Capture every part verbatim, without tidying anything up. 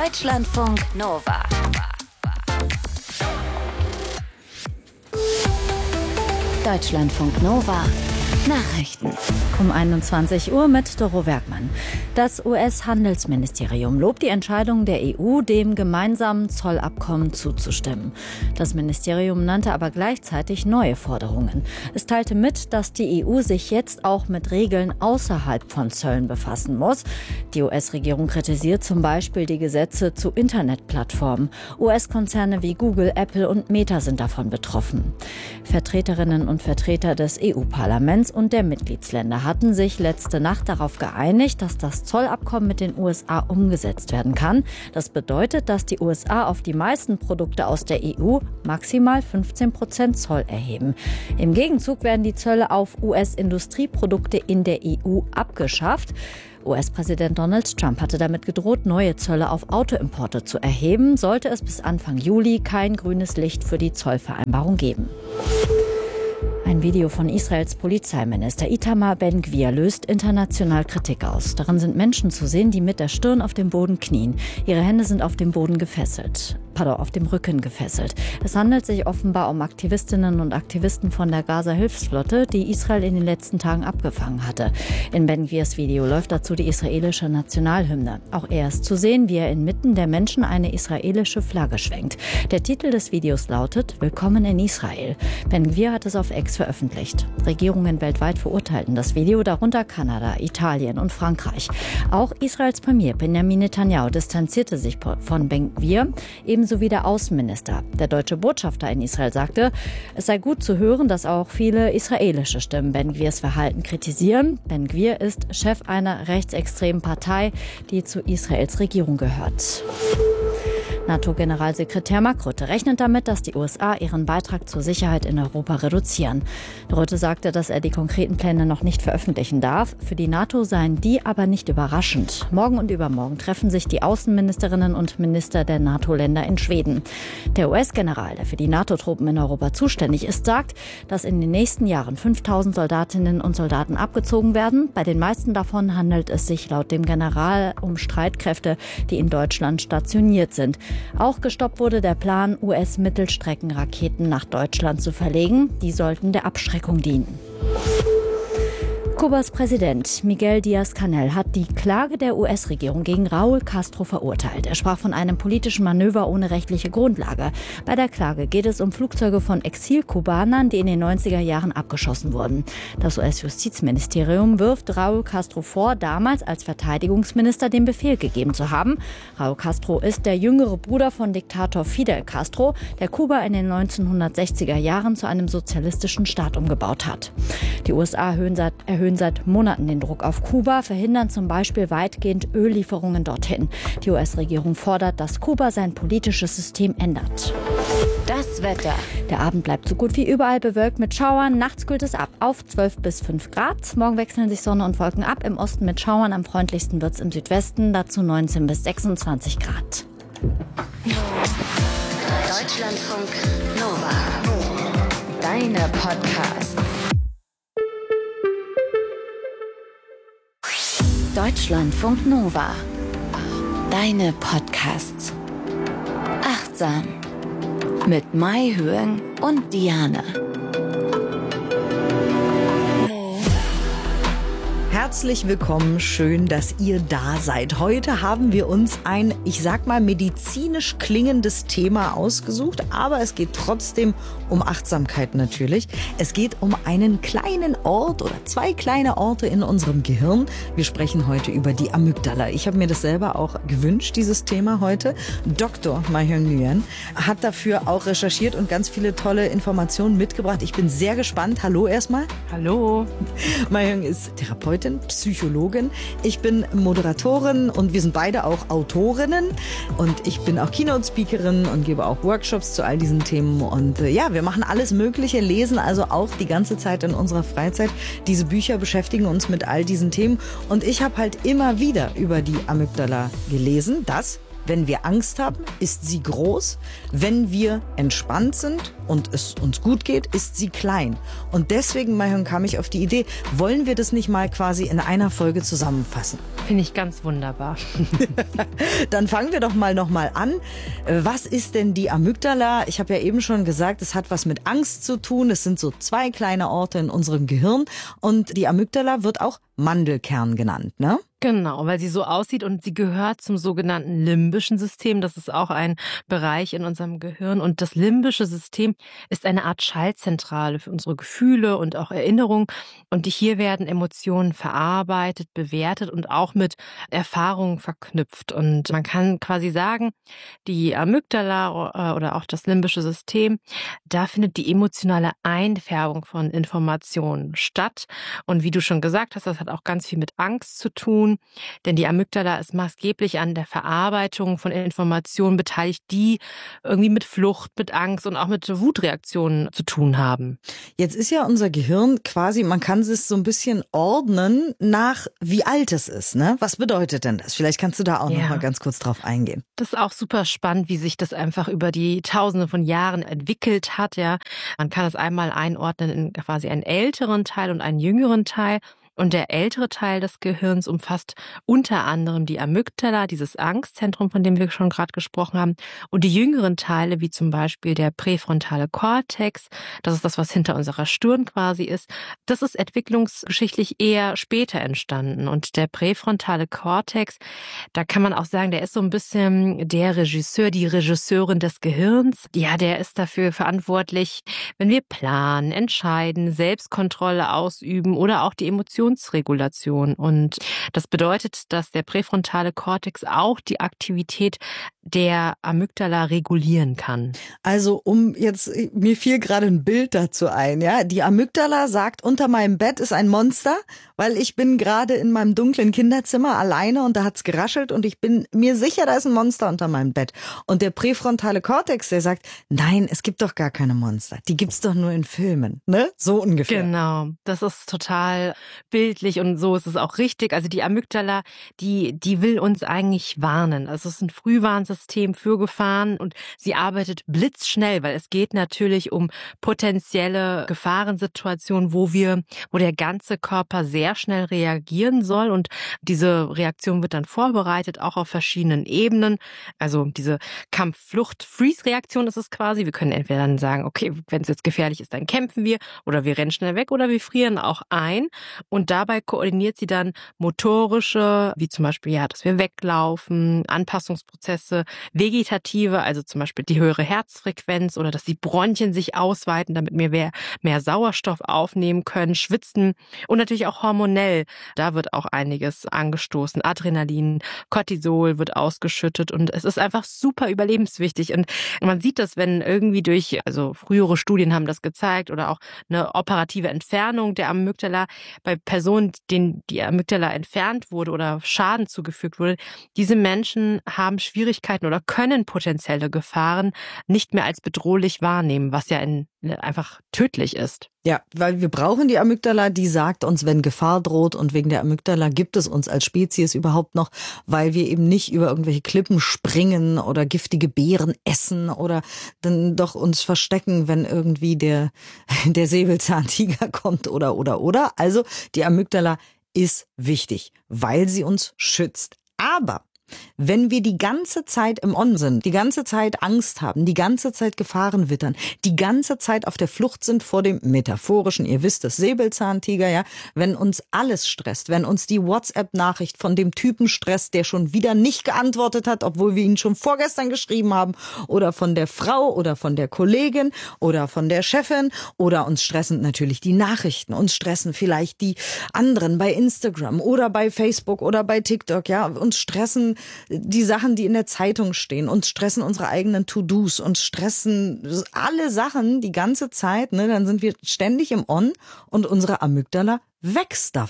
Deutschlandfunk Nova. Deutschlandfunk Nova. Nachrichten. Um einundzwanzig Uhr mit Doro Werkmann. Das U S-Handelsministerium lobt die Entscheidung der E U, dem gemeinsamen Zollabkommen zuzustimmen. Das Ministerium nannte aber gleichzeitig neue Forderungen. Es teilte mit, dass die E U sich jetzt auch mit Regeln außerhalb von Zöllen befassen muss. Die U S-Regierung kritisiert zum Beispiel die Gesetze zu Internetplattformen. U S-Konzerne wie Google, Apple und Meta sind davon betroffen. Vertreterinnen und Vertreter des E U-Parlaments und der Mitgliedsländer hatten sich letzte Nacht darauf geeinigt, dass das Zollabkommen mit den U S A umgesetzt werden kann. Das bedeutet, dass die U S A auf die meisten Produkte aus der E U maximal fünfzehn Prozent Zoll erheben. Im Gegenzug werden die Zölle auf U S-Industrieprodukte in der E U abgeschafft. U S-Präsident Donald Trump hatte damit gedroht, neue Zölle auf Autoimporte zu erheben, sollte es bis Anfang Juli kein grünes Licht für die Zollvereinbarung geben. Ein Video von Israels Polizeiminister Itamar Ben-Gvir löst international Kritik aus. Darin sind Menschen zu sehen, die mit der Stirn auf dem Boden knien. Ihre Hände sind auf dem Boden gefesselt. Pardon, auf dem Rücken gefesselt. Es handelt sich offenbar um Aktivistinnen und Aktivisten von der Gaza-Hilfsflotte, die Israel in den letzten Tagen abgefangen hatte. In Ben-Gvirs Video läuft dazu die israelische Nationalhymne. Auch er ist zu sehen, wie er inmitten der Menschen eine israelische Flagge schwenkt. Der Titel des Videos lautet Willkommen in Israel. Ben-Gvir hat es auf X veröffentlicht. Regierungen weltweit verurteilten das Video, darunter Kanada, Italien und Frankreich. Auch Israels Premier Benjamin Netanyahu distanzierte sich von Ben-Gvir, ebenso wie der Außenminister. Der deutsche Botschafter in Israel sagte, es sei gut zu hören, dass auch viele israelische Stimmen Ben-Gvirs Verhalten kritisieren. Ben-Gvir ist Chef einer rechtsextremen Partei, die zu Israels Regierung gehört. NATO-Generalsekretär Mark Rutte rechnet damit, dass die U S A ihren Beitrag zur Sicherheit in Europa reduzieren. Rutte sagte, dass er die konkreten Pläne noch nicht veröffentlichen darf. Für die NATO seien die aber nicht überraschend. Morgen und übermorgen treffen sich die Außenministerinnen und Minister der NATO-Länder in Schweden. Der U S-General, der für die NATO-Truppen in Europa zuständig ist, sagt, dass in den nächsten Jahren fünftausend Soldatinnen und Soldaten abgezogen werden. Bei den meisten davon handelt es sich laut dem General um Streitkräfte, die in Deutschland stationiert sind. Auch gestoppt wurde der Plan, U S-Mittelstreckenraketen nach Deutschland zu verlegen. Die sollten der Abschreckung dienen. Kubas Präsident Miguel Díaz-Canel hat die Klage der U S-Regierung gegen Raúl Castro verurteilt. Er sprach von einem politischen Manöver ohne rechtliche Grundlage. Bei der Klage geht es um Flugzeuge von Exil-Kubanern, die in den neunziger Jahren abgeschossen wurden. Das U S-Justizministerium wirft Raúl Castro vor, damals als Verteidigungsminister den Befehl gegeben zu haben. Raúl Castro ist der jüngere Bruder von Diktator Fidel Castro, der Kuba in den neunzehnhundertsechziger Jahren zu einem sozialistischen Staat umgebaut hat. Die U S A erhöhen seit, erhöhen seit Monaten den Druck auf Kuba, verhindern zum Beispiel weitgehend Öllieferungen dorthin. Die U S-Regierung fordert, dass Kuba sein politisches System ändert. Das Wetter. Der Abend bleibt so gut wie überall bewölkt mit Schauern. Nachts kühlt es ab auf zwölf bis fünf Grad. Morgen wechseln sich Sonne und Wolken ab. Im Osten mit Schauern. Am freundlichsten wird es im Südwesten. Dazu neunzehn bis sechsundzwanzig Grad. Deutschlandfunk Nova. Deine Podcasts. Deutschlandfunk Nova. Deine Podcasts. Achtsam. Mit Mai Höeng und Diane. Herzlich willkommen, schön, dass ihr da seid. Heute haben wir uns ein, ich sag mal, medizinisch klingendes Thema ausgesucht, aber es geht trotzdem um Achtsamkeit natürlich. Es geht um einen kleinen Ort oder zwei kleine Orte in unserem Gehirn. Wir sprechen heute über die Amygdala. Ich habe mir das selber auch gewünscht, dieses Thema heute. Doktor Mai Höeng Nguyen hat dafür auch recherchiert und ganz viele tolle Informationen mitgebracht. Ich bin sehr gespannt. Hallo erstmal. Hallo. Mai Höeng ist Therapeutin, Psychologin. Ich bin Moderatorin und wir sind beide auch Autorinnen. Und ich bin auch Keynote-Speakerin und gebe auch Workshops zu all diesen Themen. Und äh, ja, wir machen alles Mögliche, lesen also auch die ganze Zeit in unserer Freizeit. Diese Bücher beschäftigen uns mit all diesen Themen. Und ich habe halt immer wieder über die Amygdala gelesen, dass wenn wir Angst haben, ist sie groß. Wenn wir entspannt sind und es uns gut geht, ist sie klein. Und deswegen, Mayhörn, kam ich auf die Idee, wollen wir das nicht mal quasi in einer Folge zusammenfassen? Finde ich ganz wunderbar. Dann fangen wir doch mal noch mal an. Was ist denn die Amygdala? Ich habe ja eben schon gesagt, es hat was mit Angst zu tun. Es sind so zwei kleine Orte in unserem Gehirn. Und die Amygdala wird auch Mandelkern genannt, ne? Genau, weil sie so aussieht und sie gehört zum sogenannten limbischen System. Das ist auch ein Bereich in unserem Gehirn. Und das limbische System ist eine Art Schaltzentrale für unsere Gefühle und auch Erinnerungen. Und hier werden Emotionen verarbeitet, bewertet und auch mit Erfahrungen verknüpft. Und man kann quasi sagen, die Amygdala oder auch das limbische System, da findet die emotionale Einfärbung von Informationen statt. Und wie du schon gesagt hast, das hat auch ganz viel mit Angst zu tun. Denn die Amygdala ist maßgeblich an der Verarbeitung von Informationen beteiligt, die irgendwie mit Flucht, mit Angst und auch mit Wutreaktionen zu tun haben. Jetzt ist ja unser Gehirn quasi, man kann es so ein bisschen ordnen nach, wie alt es ist, ne? Was bedeutet denn das? Vielleicht kannst du da auch Ja. noch mal ganz kurz drauf eingehen. Das ist auch super spannend, wie sich das einfach über die Tausende von Jahren entwickelt hat. Ja, man kann es einmal einordnen in quasi einen älteren Teil und einen jüngeren Teil. Und der ältere Teil des Gehirns umfasst unter anderem die Amygdala, dieses Angstzentrum, von dem wir schon gerade gesprochen haben. Und die jüngeren Teile, wie zum Beispiel der präfrontale Kortex, das ist das, was hinter unserer Stirn quasi ist, das ist entwicklungsgeschichtlich eher später entstanden. Und der präfrontale Kortex, da kann man auch sagen, der ist so ein bisschen der Regisseur, die Regisseurin des Gehirns. Ja, der ist dafür verantwortlich, wenn wir planen, entscheiden, Selbstkontrolle ausüben oder auch die Emotionen Regulation. Und das bedeutet, dass der präfrontale Kortex auch die Aktivität der Amygdala regulieren kann. Also um jetzt, mir fiel gerade ein Bild dazu ein, ja. Die Amygdala sagt, unter meinem Bett ist ein Monster, weil ich bin gerade in meinem dunklen Kinderzimmer alleine und da hat's geraschelt und ich bin mir sicher, da ist ein Monster unter meinem Bett. Und der präfrontale Kortex, der sagt, nein, es gibt doch gar keine Monster. Die gibt's doch nur in Filmen, ne? So ungefähr. Genau, das ist total bildlich und so ist es auch richtig. Also die Amygdala, die, die will uns eigentlich warnen. Also es ist ein Frühwarnsystem für Gefahren und sie arbeitet blitzschnell, weil es geht natürlich um potenzielle Gefahrensituationen, wo wir, wo der ganze Körper sehr schnell reagieren soll und diese Reaktion wird dann vorbereitet, auch auf verschiedenen Ebenen. Also diese Kampf-Flucht-Freeze-Reaktion ist es quasi. Wir können entweder dann sagen, okay, wenn es jetzt gefährlich ist, dann kämpfen wir oder wir rennen schnell weg oder wir frieren auch ein. Und dabei koordiniert sie dann motorische, wie zum Beispiel, ja, dass wir weglaufen, Anpassungsprozesse, vegetative, also zum Beispiel die höhere Herzfrequenz oder dass die Bronchien sich ausweiten, damit wir mehr, mehr Sauerstoff aufnehmen können, schwitzen und natürlich auch hormonell. Da wird auch einiges angestoßen. Adrenalin, Cortisol wird ausgeschüttet und es ist einfach super überlebenswichtig. Und man sieht das, wenn irgendwie durch, also frühere Studien haben das gezeigt oder auch eine operative Entfernung der Amygdala bei Personen, denen die Amygdala entfernt wurde oder Schaden zugefügt wurde, diese Menschen haben Schwierigkeiten oder können potenzielle Gefahren nicht mehr als bedrohlich wahrnehmen, was ja in, einfach tödlich ist. Ja, weil wir brauchen die Amygdala, die sagt uns, wenn Gefahr droht, und wegen der Amygdala gibt es uns als Spezies überhaupt noch, weil wir eben nicht über irgendwelche Klippen springen oder giftige Beeren essen oder dann doch uns verstecken, wenn irgendwie der, der Säbelzahntiger kommt oder, oder, oder. Also die Amygdala ist wichtig, weil sie uns schützt. Aber wenn wir die ganze Zeit im On sind, die ganze Zeit Angst haben, die ganze Zeit Gefahren wittern, die ganze Zeit auf der Flucht sind vor dem metaphorischen, ihr wisst es, Säbelzahntiger, ja, wenn uns alles stresst, wenn uns die WhatsApp-Nachricht von dem Typen stresst, der schon wieder nicht geantwortet hat, obwohl wir ihn schon vorgestern geschrieben haben, oder von der Frau oder von der Kollegin oder von der Chefin, oder uns stressen natürlich die Nachrichten, uns stressen vielleicht die anderen bei Instagram oder bei Facebook oder bei TikTok, ja, uns stressen die Sachen, die in der Zeitung stehen, uns stressen unsere eigenen To-Dos, uns stressen alle Sachen die ganze Zeit, ne, dann sind wir ständig im On und unsere Amygdala wächst davon.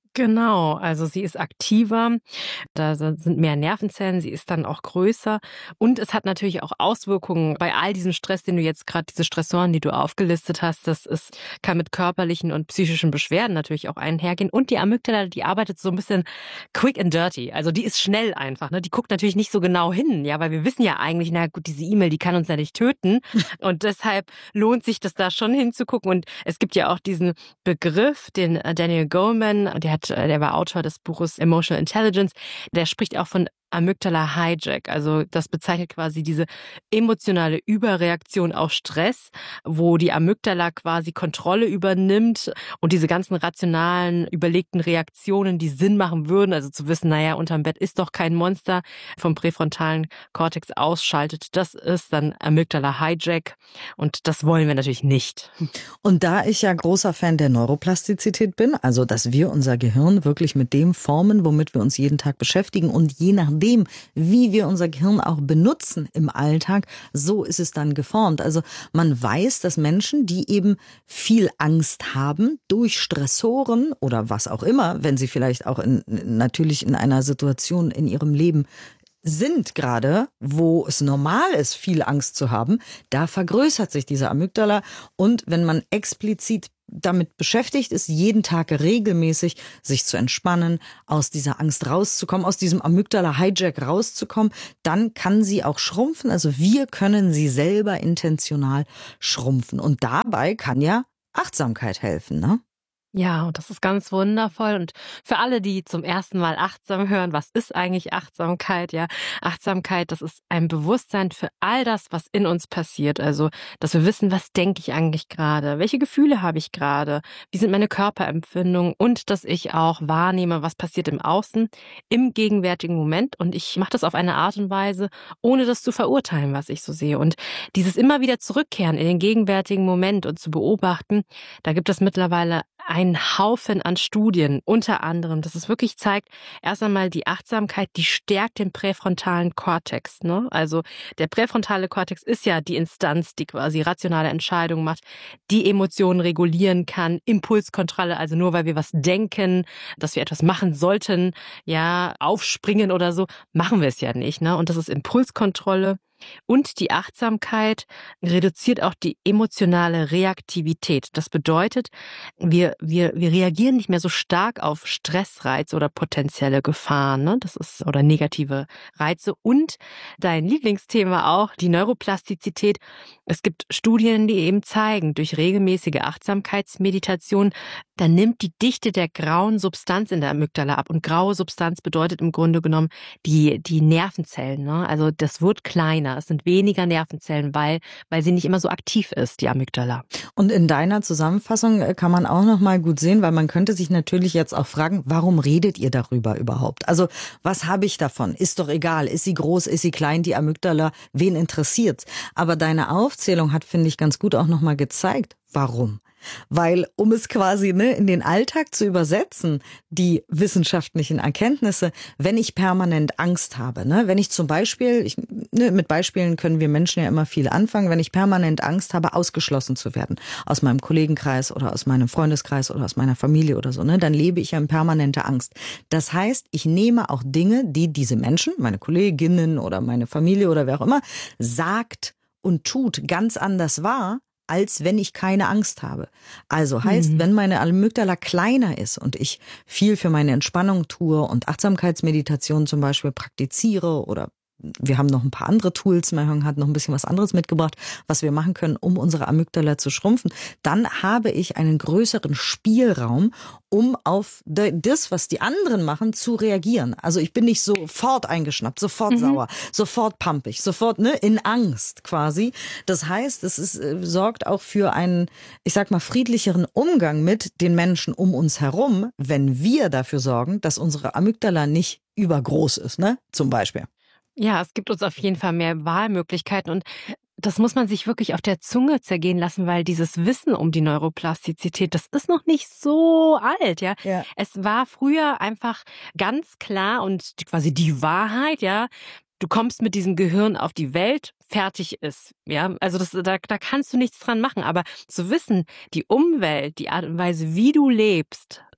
Genau, also sie ist aktiver, da sind mehr Nervenzellen, sie ist dann auch größer und es hat natürlich auch Auswirkungen bei all diesem Stress, den du jetzt gerade, diese Stressoren, die du aufgelistet hast, das ist, kann mit körperlichen und psychischen Beschwerden natürlich auch einhergehen und die Amygdala, die arbeitet so ein bisschen quick and dirty, also die ist schnell einfach, ne? Die guckt natürlich nicht so genau hin, ja, weil wir wissen ja eigentlich, na gut, diese E-Mail, die kann uns ja nicht töten und deshalb lohnt sich das da schon hinzugucken und es gibt ja auch diesen Begriff, den Daniel Goleman, der hat der war Autor des Buches Emotional Intelligence, der spricht auch von Amygdala Hijack. Also das bezeichnet quasi diese emotionale Überreaktion auf Stress, wo die Amygdala quasi Kontrolle übernimmt und diese ganzen rationalen, überlegten Reaktionen, die Sinn machen würden, also zu wissen, naja, unterm Bett ist doch kein Monster, vom präfrontalen Kortex ausschaltet. Das ist dann Amygdala Hijack und das wollen wir natürlich nicht. Und da ich ja großer Fan der Neuroplastizität bin, also dass wir unser Gehirn wirklich mit dem formen, womit wir uns jeden Tag beschäftigen und je nach dem, wie wir unser Gehirn auch benutzen im Alltag, so ist es dann geformt. Also man weiß, dass Menschen, die eben viel Angst haben durch Stressoren oder was auch immer, wenn sie vielleicht auch in, natürlich in einer Situation in ihrem Leben sind gerade, wo es normal ist, viel Angst zu haben, da vergrößert sich diese Amygdala und wenn man explizit damit beschäftigt ist, jeden Tag regelmäßig sich zu entspannen, aus dieser Angst rauszukommen, aus diesem Amygdala-Hijack rauszukommen, dann kann sie auch schrumpfen. Also wir können sie selber intentional schrumpfen. Und dabei kann ja Achtsamkeit helfen, ne? Ja, und das ist ganz wundervoll. Und für alle, die zum ersten Mal achtsam hören, was ist eigentlich Achtsamkeit? Ja, Achtsamkeit, das ist ein Bewusstsein für all das, was in uns passiert. Also, dass wir wissen, was denke ich eigentlich gerade? Welche Gefühle habe ich gerade? Wie sind meine Körperempfindungen? Und dass ich auch wahrnehme, was passiert im Außen, im gegenwärtigen Moment. Und ich mache das auf eine Art und Weise, ohne das zu verurteilen, was ich so sehe. Und dieses immer wieder zurückkehren in den gegenwärtigen Moment und zu beobachten, da gibt es mittlerweile ein Haufen an Studien, unter anderem, dass es wirklich zeigt, erst einmal die Achtsamkeit, die stärkt den präfrontalen Kortex. Ne? Also der präfrontale Kortex ist ja die Instanz, die quasi rationale Entscheidungen macht, die Emotionen regulieren kann, Impulskontrolle, also nur weil wir was denken, dass wir etwas machen sollten, ja, aufspringen oder so, machen wir es ja nicht. Ne? Und das ist Impulskontrolle. Und die Achtsamkeit reduziert auch die emotionale Reaktivität. Das bedeutet, wir, wir, wir reagieren nicht mehr so stark auf Stressreize oder potenzielle Gefahren, ne? Das ist, oder negative Reize. Und dein Lieblingsthema auch, die Neuroplastizität. Es gibt Studien, die eben zeigen, durch regelmäßige Achtsamkeitsmeditation, dann nimmt die Dichte der grauen Substanz in der Amygdala ab. Und graue Substanz bedeutet im Grunde genommen die, die Nervenzellen, ne? Also das wird kleiner. Es sind weniger Nervenzellen, weil, weil sie nicht immer so aktiv ist, die Amygdala. Und in deiner Zusammenfassung kann man auch noch mal gut sehen, weil man könnte sich natürlich jetzt auch fragen, warum redet ihr darüber überhaupt? Also was habe ich davon? Ist doch egal. Ist sie groß, ist sie klein, die Amygdala? Wen interessiert's? Aber deine Aufzählung hat, finde ich, ganz gut auch noch mal gezeigt, warum. Weil, um es quasi ne, in den Alltag zu übersetzen, die wissenschaftlichen Erkenntnisse, wenn ich permanent Angst habe, ne, wenn ich zum Beispiel, ich, ne, mit Beispielen können wir Menschen ja immer viel anfangen, wenn ich permanent Angst habe, ausgeschlossen zu werden aus meinem Kollegenkreis oder aus meinem Freundeskreis oder aus meiner Familie oder so, ne, dann lebe ich ja in permanenter Angst. Das heißt, ich nehme auch Dinge, die diese Menschen, meine Kolleginnen oder meine Familie oder wer auch immer, sagt und tut, ganz anders wahr, als wenn ich keine Angst habe. Also heißt, mhm. wenn meine Amygdala kleiner ist und ich viel für meine Entspannung tue und Achtsamkeitsmeditation zum Beispiel praktiziere oder wir haben noch ein paar andere Tools, Mahjong hat noch ein bisschen was anderes mitgebracht, was wir machen können, um unsere Amygdala zu schrumpfen, dann habe ich einen größeren Spielraum, um auf das, was die anderen machen, zu reagieren. Also ich bin nicht sofort eingeschnappt, sofort mhm. sauer, sofort pumpig, sofort ne, in Angst quasi. Das heißt, es ist, sorgt auch für einen, ich sag mal, friedlicheren Umgang mit den Menschen um uns herum, wenn wir dafür sorgen, dass unsere Amygdala nicht übergroß ist, ne, zum Beispiel. Ja, es gibt uns auf jeden Fall mehr Wahlmöglichkeiten und das muss man sich wirklich auf der Zunge zergehen lassen, weil dieses Wissen um die Neuroplastizität, das ist noch nicht so alt, ja. ja. Es war früher einfach ganz klar und quasi die Wahrheit, ja. Du kommst mit diesem Gehirn auf die Welt, fertig ist, ja. Also das, da, da kannst du nichts dran machen. Aber zu wissen, die Umwelt, die Art und Weise, wie du lebst,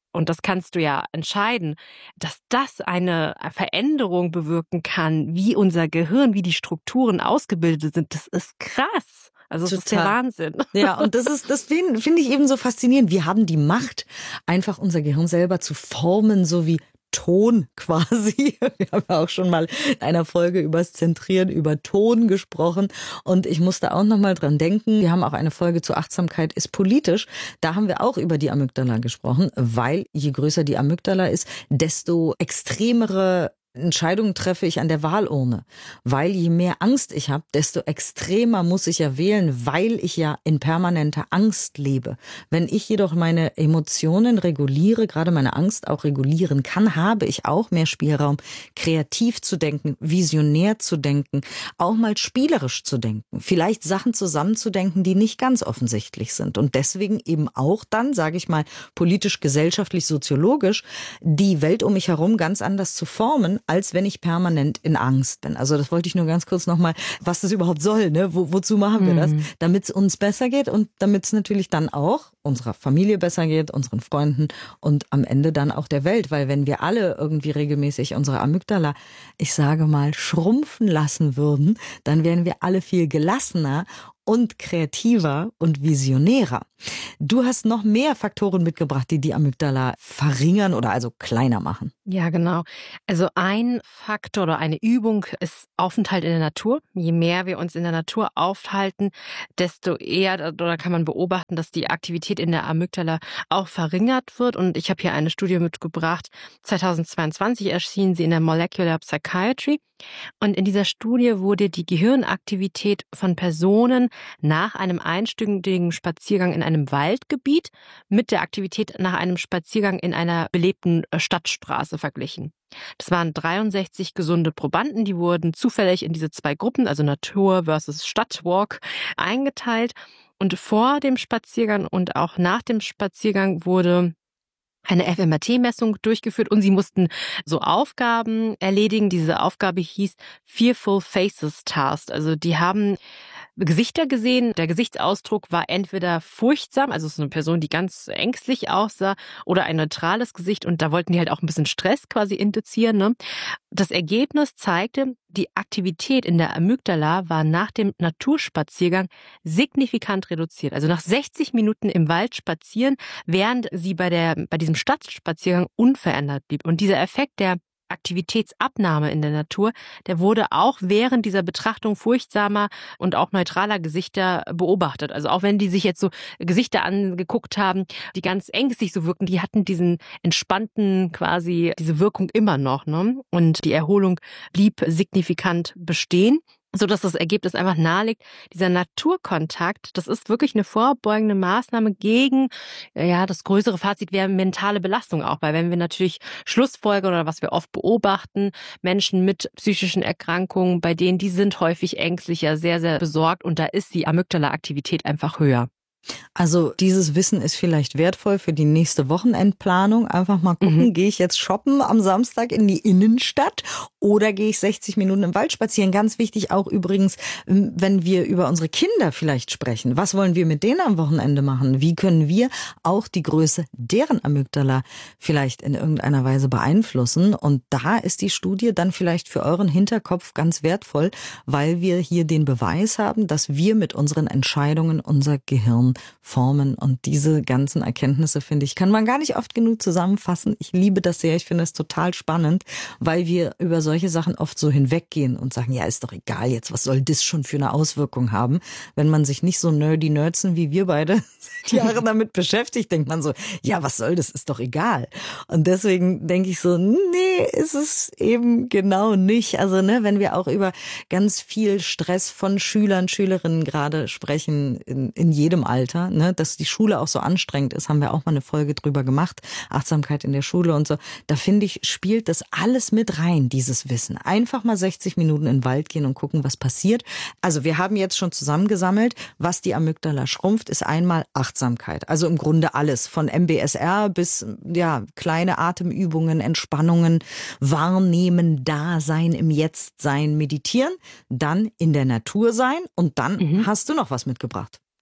und das kannst du ja entscheiden, dass das eine Veränderung bewirken kann, wie unser Gehirn, wie die Strukturen ausgebildet sind, das ist krass. Also das ist der Wahnsinn. Ja, und das ist, das finde find ich eben so faszinierend. Wir haben die Macht, einfach unser Gehirn selber zu formen, so wie Ton quasi. Wir haben ja auch schon mal in einer Folge über das Zentrieren, über Ton gesprochen. Und ich musste auch noch mal dran denken, wir haben auch eine Folge zu Achtsamkeit ist politisch. Da haben wir auch über die Amygdala gesprochen, weil je größer die Amygdala ist, desto extremere Entscheidungen treffe ich an der Wahlurne, weil je mehr Angst ich habe, desto extremer muss ich ja wählen, weil ich ja in permanenter Angst lebe. Wenn ich jedoch meine Emotionen reguliere, gerade meine Angst auch regulieren kann, habe ich auch mehr Spielraum, kreativ zu denken, visionär zu denken, auch mal spielerisch zu denken, vielleicht Sachen zusammenzudenken, die nicht ganz offensichtlich sind und deswegen eben auch dann, sage ich mal, politisch, gesellschaftlich, soziologisch, die Welt um mich herum ganz anders zu formen, als wenn ich permanent in Angst bin. Also das wollte ich nur ganz kurz nochmal, was das überhaupt soll, ne? Wo, wozu machen wir das? Damit es uns besser geht und damit es natürlich dann auch unserer Familie besser geht, unseren Freunden und am Ende dann auch der Welt. Weil wenn wir alle irgendwie regelmäßig unsere Amygdala, ich sage mal, schrumpfen lassen würden, dann wären wir alle viel gelassener und kreativer und visionärer. Du hast noch mehr Faktoren mitgebracht, die die Amygdala verringern oder also kleiner machen. Ja, genau. Also ein Faktor oder eine Übung ist Aufenthalt in der Natur. Je mehr wir uns in der Natur aufhalten, desto eher oder kann man beobachten, dass die Aktivität in der Amygdala auch verringert wird. Und ich habe hier eine Studie mitgebracht. zweitausendzweiundzwanzig erschien sie in der Molecular Psychiatry. Und in dieser Studie wurde die Gehirnaktivität von Personen nach einem einstündigen Spaziergang in einem Waldgebiet mit der Aktivität nach einem Spaziergang in einer belebten Stadtstraße verglichen. Das waren dreiundsechzig gesunde Probanden, die wurden zufällig in diese zwei Gruppen, also Natur versus Stadtwalk, eingeteilt. Und vor dem Spaziergang und auch nach dem Spaziergang wurde eine F M R T-Messung durchgeführt und sie mussten so Aufgaben erledigen. Diese Aufgabe hieß Fearful Faces Task. Also die haben Gesichter gesehen. Der Gesichtsausdruck war entweder furchtsam, also es ist eine Person, die ganz ängstlich aussah, oder ein neutrales Gesicht. Und da wollten die halt auch ein bisschen Stress quasi induzieren, ne? Das Ergebnis zeigte, die Aktivität in der Amygdala war nach dem Naturspaziergang signifikant reduziert. Also nach sechzig Minuten im Wald spazieren, während sie bei der bei diesem Stadtspaziergang unverändert blieb. Und dieser Effekt der Aktivitätsabnahme in der Natur, der wurde auch während dieser Betrachtung furchtsamer und auch neutraler Gesichter beobachtet. Also auch wenn die sich jetzt so Gesichter angeguckt haben, die ganz ängstlich so wirken, die hatten diesen entspannten quasi, diese Wirkung immer noch, ne? Und die Erholung blieb signifikant bestehen, so dass das Ergebnis einfach naheliegt. Dieser Naturkontakt, das ist wirklich eine vorbeugende Maßnahme gegen, ja, das größere Fazit wäre mentale Belastung auch, weil wenn wir natürlich Schlussfolgern oder was wir oft beobachten, Menschen mit psychischen Erkrankungen, bei denen, die sind häufig ängstlicher, sehr, sehr besorgt und da ist die Amygdala-Aktivität einfach höher. Also dieses Wissen ist vielleicht wertvoll für die nächste Wochenendplanung. Einfach mal gucken, mhm. gehe ich jetzt shoppen am Samstag in die Innenstadt oder gehe ich sechzig Minuten im Wald spazieren? Ganz wichtig auch übrigens, wenn wir über unsere Kinder vielleicht sprechen. Was wollen wir mit denen am Wochenende machen? Wie können wir auch die Größe deren Amygdala vielleicht in irgendeiner Weise beeinflussen? Und da ist die Studie dann vielleicht für euren Hinterkopf ganz wertvoll, weil wir hier den Beweis haben, dass wir mit unseren Entscheidungen unser Gehirn formen. Und diese ganzen Erkenntnisse, finde ich, kann man gar nicht oft genug zusammenfassen. Ich liebe das sehr. Ich finde es total spannend, weil wir über solche Sachen oft so hinweggehen und sagen, ja, ist doch egal jetzt, was soll das schon für eine Auswirkung haben? Wenn man sich nicht so nerdy nerdsen wie wir beide seit Jahren damit beschäftigt, denkt man so, ja, was soll das? Ist doch egal. Und deswegen denke ich so, nee, ist es eben genau nicht. Also, ne, wenn wir auch über ganz viel Stress von Schülern, Schülerinnen gerade sprechen, in, in jedem Alter, ne, dass die Schule auch so anstrengend ist, haben wir auch mal eine Folge drüber gemacht, Achtsamkeit in der Schule und so. Da finde ich, spielt das alles mit rein, dieses Wissen. Einfach mal sechzig Minuten in den Wald gehen und gucken, was passiert. Also wir haben jetzt schon zusammengesammelt, was die Amygdala schrumpft, ist einmal Achtsamkeit. Also im Grunde alles, von M B S R bis ja kleine Atemübungen, Entspannungen, Wahrnehmen, Dasein, im Jetzt sein, meditieren, dann in der Natur sein und dann mhm. hast du noch was mitgebracht.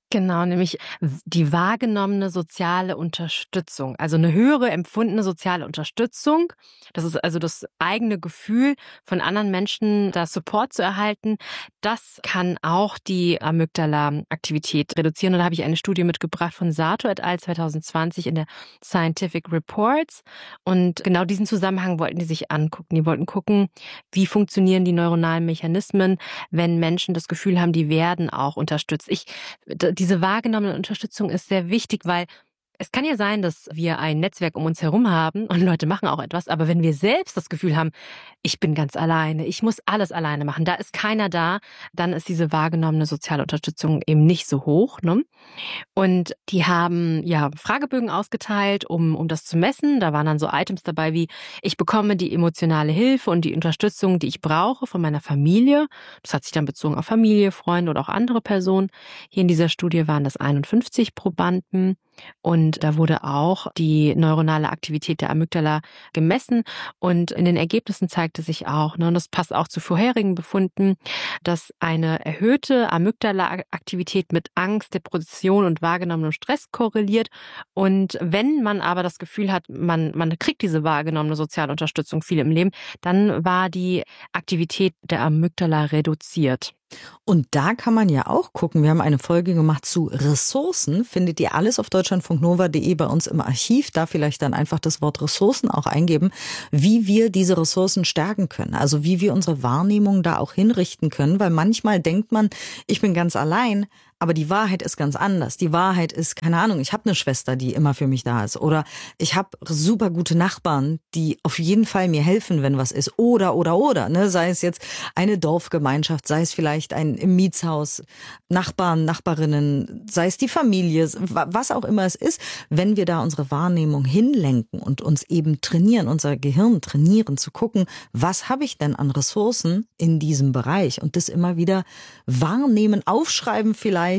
Genau, nämlich die wahrgenommene soziale Unterstützung, also eine höhere empfundene soziale Unterstützung. Das ist also das eigene Gefühl, von anderen Menschen da Support zu erhalten. Das kann auch die Amygdala-Aktivität reduzieren. Und da habe ich eine Studie mitgebracht von Sato et al. zwanzig zwanzig in der Scientific Reports. Und genau diesen Zusammenhang wollten die sich angucken. Die wollten gucken, wie funktionieren die neuronalen Mechanismen, wenn Menschen das Gefühl haben, die werden auch unterstützt. Ich Diese wahrgenommene Unterstützung ist sehr wichtig, weil es kann ja sein, dass wir ein Netzwerk um uns herum haben und Leute machen auch etwas, aber wenn wir selbst das Gefühl haben, ich bin ganz alleine, ich muss alles alleine machen, da ist keiner da, dann ist diese wahrgenommene soziale Unterstützung eben nicht so hoch, ne? Und die haben ja Fragebögen ausgeteilt, um, um das zu messen. Da waren dann so Items dabei wie, ich bekomme die emotionale Hilfe und die Unterstützung, die ich brauche von meiner Familie. Das hat sich dann bezogen auf Familie, Freunde oder auch andere Personen. Hier in dieser Studie waren das einundfünfzig Probanden. Und da wurde auch die neuronale Aktivität der Amygdala gemessen. Und in den Ergebnissen zeigte sich auch, ne, und das passt auch zu vorherigen Befunden, dass eine erhöhte Amygdala-Aktivität mit Angst, Depression und wahrgenommenem Stress korreliert. Und wenn man aber das Gefühl hat, man, man kriegt diese wahrgenommene soziale Unterstützung viel im Leben, dann war die Aktivität der Amygdala reduziert. Und da kann man ja auch gucken, wir haben eine Folge gemacht zu Ressourcen, findet ihr alles auf deutschlandfunknova punkt de bei uns im Archiv, da vielleicht dann einfach das Wort Ressourcen auch eingeben, wie wir diese Ressourcen stärken können, also wie wir unsere Wahrnehmung da auch hinrichten können, weil manchmal denkt man, ich bin ganz allein, aber die Wahrheit ist ganz anders. Die Wahrheit ist, keine Ahnung, ich habe eine Schwester, die immer für mich da ist. Oder ich habe super gute Nachbarn, die auf jeden Fall mir helfen, wenn was ist. Oder, oder, oder. Ne? Sei es jetzt eine Dorfgemeinschaft, sei es vielleicht ein im Mietshaus, Nachbarn, Nachbarinnen, sei es die Familie, was auch immer es ist. Wenn wir da unsere Wahrnehmung hinlenken und uns eben trainieren, unser Gehirn trainieren, zu gucken, was habe ich denn an Ressourcen in diesem Bereich? Und das immer wieder wahrnehmen, aufschreiben vielleicht,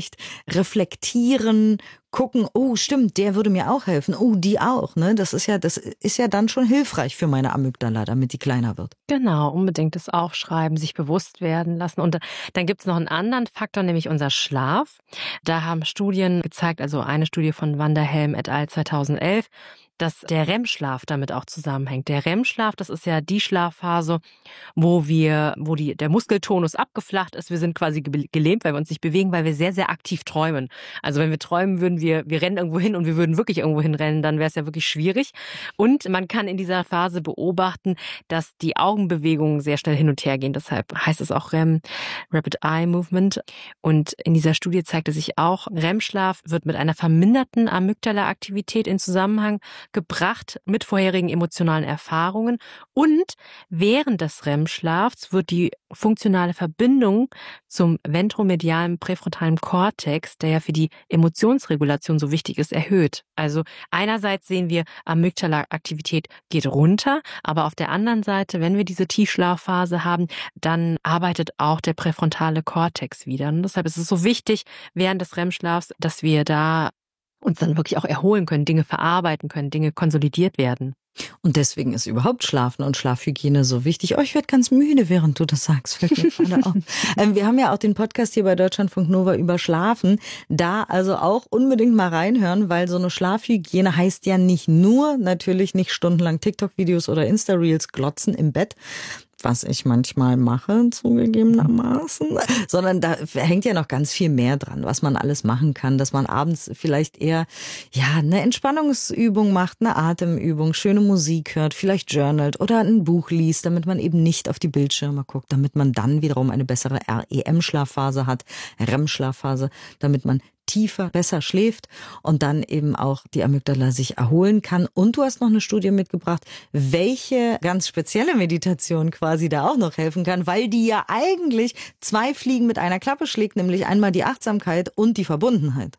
reflektieren, gucken, oh stimmt, der würde mir auch helfen, oh die auch, ne? Das ist ja, das ist ja dann schon hilfreich für meine Amygdala, damit die kleiner wird. Genau, unbedingt das Aufschreiben, sich bewusst werden lassen. Und dann gibt es noch einen anderen Faktor, nämlich unser Schlaf. Da haben Studien gezeigt, also eine Studie von Vanderhelm et al. zweitausendelf, dass der R E M-Schlaf damit auch zusammenhängt. Der R E M-Schlaf, das ist ja die Schlafphase, wo wir, wo die, der Muskeltonus abgeflacht ist. Wir sind quasi gelähmt, weil wir uns nicht bewegen, weil wir sehr, sehr aktiv träumen. Also wenn wir träumen würden, wir, wir rennen irgendwo hin und wir würden wirklich irgendwo hinrennen, dann wäre es ja wirklich schwierig. Und man kann in dieser Phase beobachten, dass die Augenbewegungen sehr schnell hin und her gehen. Deshalb heißt es auch R E M, Rapid Eye Movement. Und in dieser Studie zeigte sich auch, R E M-Schlaf wird mit einer verminderten Amygdala-Aktivität in Zusammenhang gebracht mit vorherigen emotionalen Erfahrungen, und während des R E M-Schlafs wird die funktionale Verbindung zum ventromedialen präfrontalen Kortex, der ja für die Emotionsregulation so wichtig ist, erhöht. Also einerseits sehen wir, Amygdala-Aktivität geht runter, aber auf der anderen Seite, wenn wir diese Tiefschlafphase haben, dann arbeitet auch der präfrontale Kortex wieder. Und deshalb ist es so wichtig, während des R E M-Schlafs, dass wir da uns dann wirklich auch erholen können, Dinge verarbeiten können, Dinge konsolidiert werden. Und deswegen ist überhaupt Schlafen und Schlafhygiene so wichtig. Oh, ich werde ganz müde, während du das sagst. Fällt mir gerade auf. Ähm, wir haben ja auch den Podcast hier bei Deutschlandfunk Nova über Schlafen. Da also auch unbedingt mal reinhören, weil so eine Schlafhygiene heißt ja nicht nur, natürlich nicht stundenlang TikTok-Videos oder Insta-Reels glotzen im Bett, was ich manchmal mache, zugegebenermaßen, sondern da hängt ja noch ganz viel mehr dran, was man alles machen kann, dass man abends vielleicht eher ja eine Entspannungsübung macht, eine Atemübung, schöne Musik hört, vielleicht journalt oder ein Buch liest, damit man eben nicht auf die Bildschirme guckt, damit man dann wiederum eine bessere R E M-Schlafphase hat, R E M-Schlafphase, damit man tiefer, besser schläft und dann eben auch die Amygdala sich erholen kann. Und du hast noch eine Studie mitgebracht, welche ganz spezielle Meditation quasi da auch noch helfen kann, weil die ja eigentlich zwei Fliegen mit einer Klappe schlägt, nämlich einmal die Achtsamkeit und die Verbundenheit.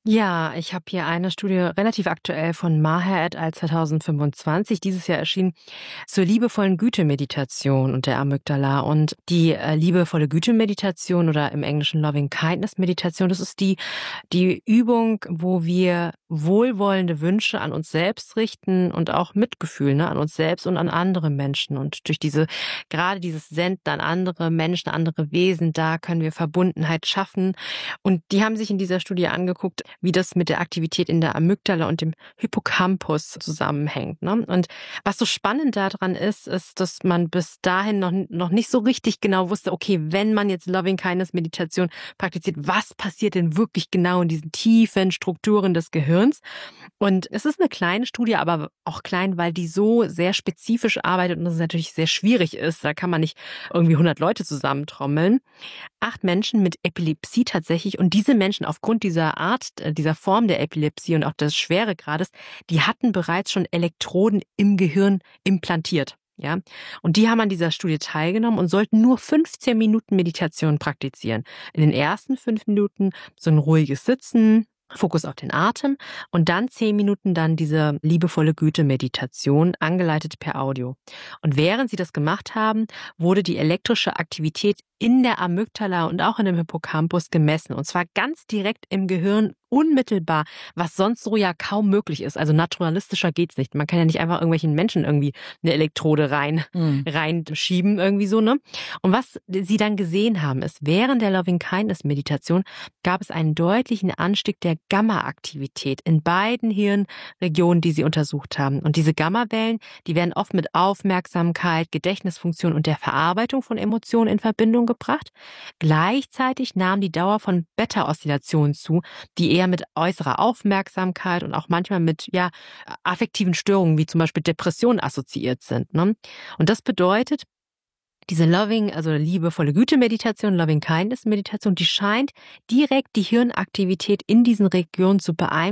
Ja, ich habe hier eine Studie relativ aktuell von Maher et al. zwanzig fünfundzwanzig, dieses Jahr erschienen, zur liebevollen Güte-Meditation und der Amygdala. Und die äh, liebevolle Güte-Meditation oder im Englischen Loving-Kindness-Meditation, das ist die, die Übung, wo wir wohlwollende Wünsche an uns selbst richten und auch Mitgefühl, ne, an uns selbst und an andere Menschen. Und durch diese, gerade dieses Senden an andere Menschen, andere Wesen, da können wir Verbundenheit schaffen. Und die haben sich in dieser Studie angeguckt, wie das mit der Aktivität in der Amygdala und dem Hippocampus zusammenhängt. Ne? Und was so spannend daran ist, ist, dass man bis dahin noch, noch nicht so richtig genau wusste, okay, wenn man jetzt Loving-Kindness-Meditation praktiziert, was passiert denn wirklich genau in diesen tiefen Strukturen des Gehirns? Und es ist eine kleine Studie, aber auch klein, weil die so sehr spezifisch arbeitet und das natürlich sehr schwierig ist. Da kann man nicht irgendwie hundert Leute zusammentrommeln. Acht Menschen mit Epilepsie tatsächlich. Und diese Menschen aufgrund dieser Art, dieser Form der Epilepsie und auch des Schweregrades, die hatten bereits schon Elektroden im Gehirn implantiert. Ja, und die haben an dieser Studie teilgenommen und sollten nur fünfzehn Minuten Meditation praktizieren. In den ersten fünf Minuten so ein ruhiges Sitzen, Fokus auf den Atem und dann zehn Minuten dann diese liebevolle Güte-Meditation, angeleitet per Audio. Und während sie das gemacht haben, wurde die elektrische Aktivität in der Amygdala und auch in dem Hippocampus gemessen. Und zwar ganz direkt im Gehirn, unmittelbar, was sonst so ja kaum möglich ist. Also naturalistischer geht's nicht. Man kann ja nicht einfach irgendwelchen Menschen irgendwie eine Elektrode rein, mhm. reinschieben, irgendwie so, ne? Und was sie dann gesehen haben, ist, während der Loving-Kindness-Meditation gab es einen deutlichen Anstieg der Gamma-Aktivität in beiden Hirnregionen, die sie untersucht haben. Und diese Gamma-Wellen, die werden oft mit Aufmerksamkeit, Gedächtnisfunktion und der Verarbeitung von Emotionen in Verbindung gebracht. Gleichzeitig nahm die Dauer von Beta-Oszillationen zu, die eher mit äußerer Aufmerksamkeit und auch manchmal mit ja affektiven Störungen wie zum Beispiel Depressionen assoziiert sind. Ne? Und das bedeutet, diese Loving, also liebevolle Güte-Meditation, Loving-Kindness-Meditation, die scheint direkt die Hirnaktivität in diesen Regionen zu beeinflussen.